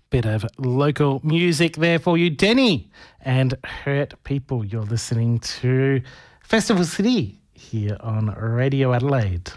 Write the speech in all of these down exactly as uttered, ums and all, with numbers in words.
Bit of local music there for you. Denny and Hurt People. You're listening to Festival City here on Radio Adelaide.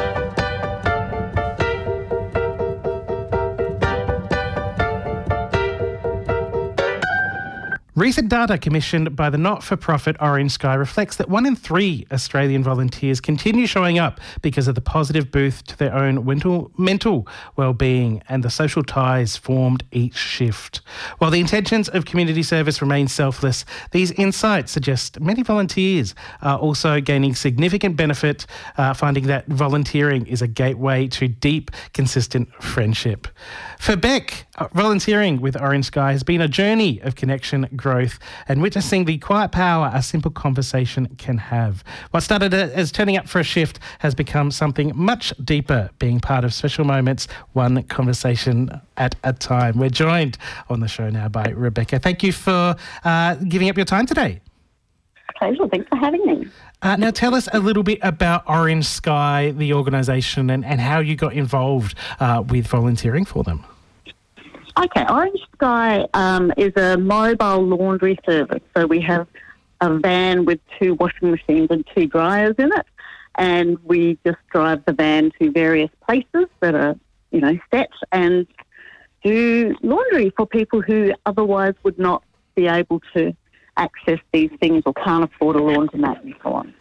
Recent data commissioned by the not-for-profit Orange Sky reflects that one in three Australian volunteers continue showing up because of the positive boost to their own mental, mental well-being and the social ties formed each shift. While the intentions of community service remain selfless, these insights suggest many volunteers are also gaining significant benefit, uh, finding that volunteering is a gateway to deep, consistent friendship. For Beck, volunteering with Orange Sky has been a journey of connection, growth, and witnessing the quiet power a simple conversation can have. What started as turning up for a shift has become something much deeper, being part of special moments, one conversation at a time. We're joined on the show now by Rebecca. Thank you for uh, giving up your time today. Pleasure. Thanks for having me. Uh, now tell us a little bit about Orange Sky, the organisation, and, and how you got involved uh, with volunteering for them. Okay, Orange Sky um, is a mobile laundry service. So we have a van with two washing machines and two dryers in it, and we just drive the van to various places that are, you know, set and do laundry for people who otherwise would not be able to access these things or can't afford a laundromat and so on.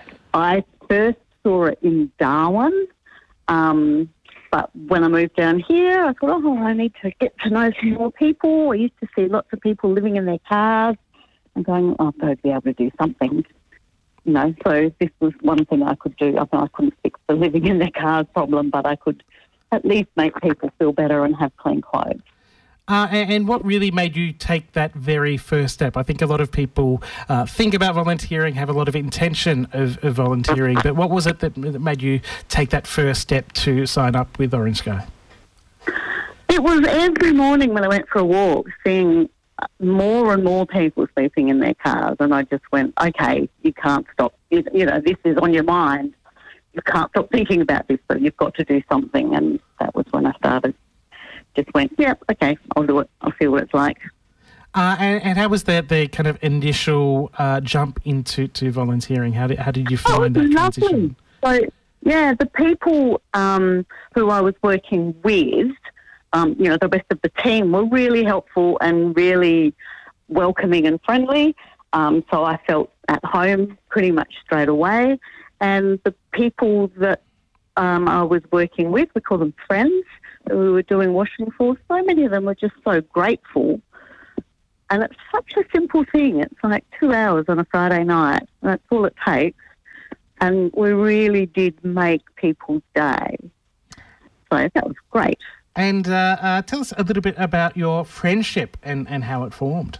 I first saw it in Darwin. Um, But when I moved down here, I thought, oh, I need to get to know some more people. I used to see lots of people living in their cars and going, oh, I've got to be able to do something. You know, so this was one thing I could do. I mean, I couldn't fix the living in their cars problem, but I could at least make people feel better and have clean clothes. Uh, and, and what really made you take that very first step? I think a lot of people uh, think about volunteering, have a lot of intention of, of volunteering, but what was it that, that made you take that first step to sign up with Orange Sky? It was every morning when I went for a walk, seeing more and more people sleeping in their cars, and I just went, okay, you can't stop. You, you know, this is on your mind. You can't stop thinking about this, but you've got to do something, and that was when I started. Just went, yep, okay, I'll do it. I'll see what it's like. Uh, and, and how was the, the kind of initial uh, jump into to volunteering? How did how did you find oh, that lovely. transition? So, yeah, the people um, who I was working with, um, you know, the rest of the team were really helpful and really welcoming and friendly. Um, so I felt at home pretty much straight away. And the people that um, I was working with, we call them friends, that we were doing washing for, so many of them were just so grateful. And it's such a simple thing. It's like two hours on a Friday night. That's all it takes. And we really did make people's day. So that was great. And uh, uh, tell us a little bit about your friendship and, and how it formed.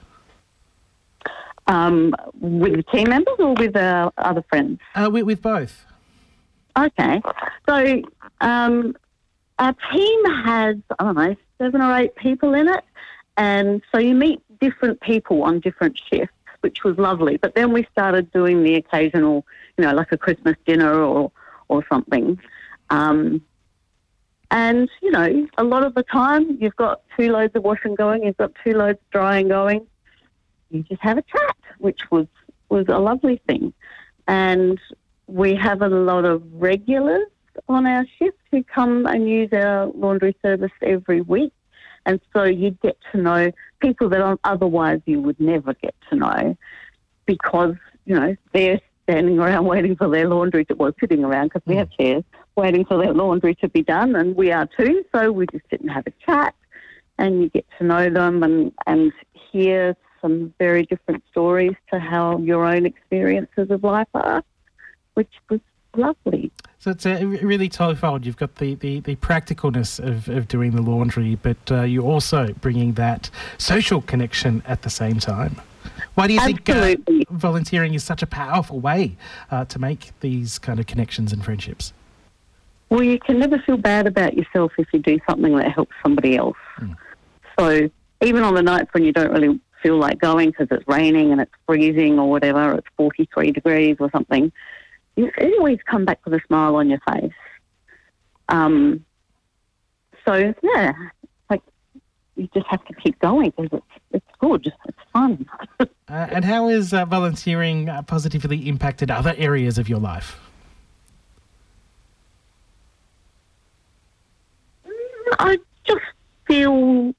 Um, with the team members or with uh, other friends? Uh, with, with both. Okay. So um, our team has, I don't know, seven or eight people in it. And so you meet different people on different shifts, which was lovely. But then we started doing the occasional, you know, like a Christmas dinner or, or something. Um, and, you know, a lot of the time you've got two loads of washing going, you've got two loads of drying going. You just have a chat, which was, was a lovely thing. And we have a lot of regulars on our shift who come and use our laundry service every week. And so you get to know people that otherwise you would never get to know because, you know, they're standing around waiting for their laundry to, well, sitting around because we have chairs, waiting for their laundry to be done, and we are too. So we just sit and have a chat and you get to know them and, and hear some very different stories to how your own experiences of life are, which was lovely. So it's uh, really twofold. You've got the, the, the practicalness of, of doing the laundry, but uh, you're also bringing that social connection at the same time. Why do you Absolutely. think uh, volunteering is such a powerful way uh, to make these kind of connections and friendships? Well, you can never feel bad about yourself if you do something that helps somebody else. Mm. So even on the nights when you don't really feel like going because it's raining and it's freezing or whatever, it's forty-three degrees or something, you always come back with a smile on your face. Um, so, yeah, like you just have to keep going because it's, it's good, it's fun. uh, and how has uh, volunteering uh, positively impacted other areas of your life? I just feel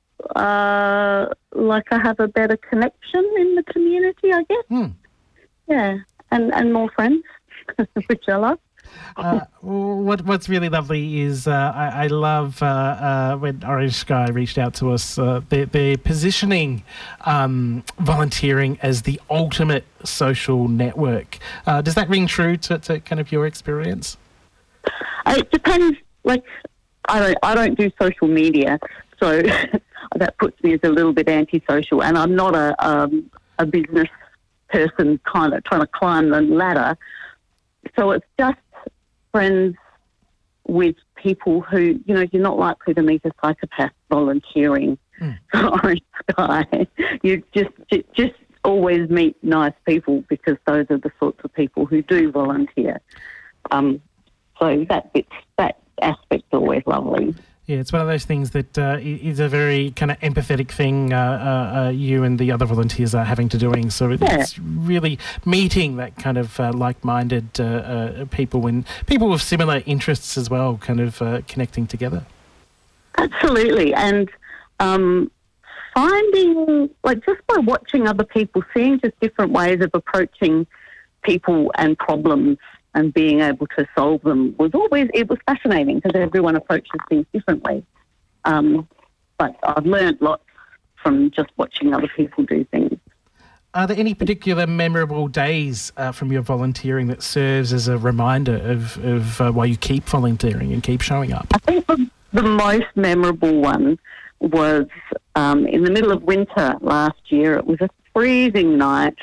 uh, like I have a better connection in the community, I guess. Hmm. Yeah, and, and more friends, which I love. Uh, what What's really lovely is uh, I, I love uh, uh, when Orange Sky reached out to us. Uh, they're, they're positioning um, volunteering as the ultimate social network. Uh, does that ring true to, to kind of your experience? It depends. Like, I don't I don't do social media, so that puts me as a little bit antisocial. And I'm not a um, a business person, kind of trying to climb the ladder. So it's just friends with people who, you know, you're not likely to meet a psychopath volunteering mm. for Orange Sky. You just, just always meet nice people because those are the sorts of people who do volunteer. Um, so that bit, that aspect's always lovely. Yeah, it's one of those things that uh, is a very kind of empathetic thing uh, uh, uh, you and the other volunteers are having to doing. So it, yeah. it's really meeting that kind of uh, like-minded uh, uh, people and people with similar interests as well, kind of uh, connecting together. Absolutely. And um, finding, like just by watching other people, seeing just different ways of approaching people and problems and being able to solve them was always, it was fascinating because everyone approaches things differently. Um, but I've learned lots from just watching other people do things. Are there any particular memorable days uh, from your volunteering that serves as a reminder of, of uh, why you keep volunteering and keep showing up? I think the, the most memorable one was um, in the middle of winter last year. It was a freezing night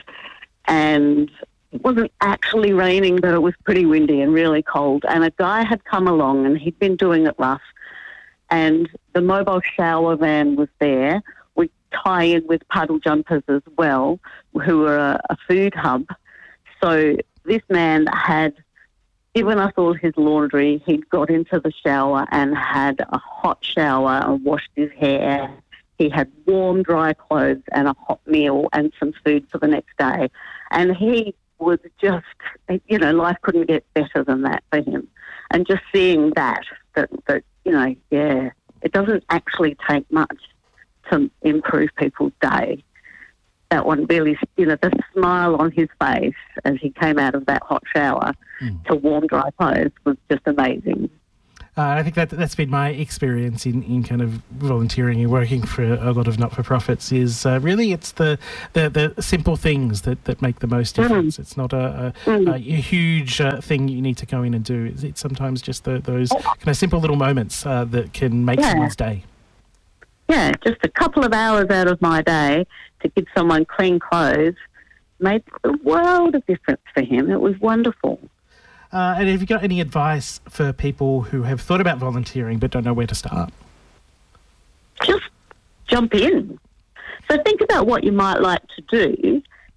and it wasn't actually raining, but it was pretty windy and really cold. And a guy had come along and he'd been doing it rough. And the mobile shower van was there. We tie in with puddle jumpers as well, who were a, a food hub. So this man had given us all his laundry. He'd got into the shower and had a hot shower and washed his hair. He had warm, dry clothes and a hot meal and some food for the next day. And he was just, you know, life couldn't get better than that for him. And just seeing that, that, that you know, yeah, it doesn't actually take much to improve people's day. That one really, you know, the smile on his face as he came out of that hot shower mm. to warm, dry clothes was just amazing. Uh, I think that that's been my experience in, in kind of volunteering and working for a lot of not-for-profits is uh, really it's the, the, the simple things that, that make the most difference. Mm. It's not a, a, mm. a, a huge uh, thing you need to go in and do. It's, it's sometimes just the, those kind of simple little moments uh, that can make yeah. someone's day. Yeah, just a couple of hours out of my day to give someone clean clothes made a world of difference for him. It was wonderful. Uh, and have you got any advice for people who have thought about volunteering but don't know where to start? Just jump in. So think about what you might like to do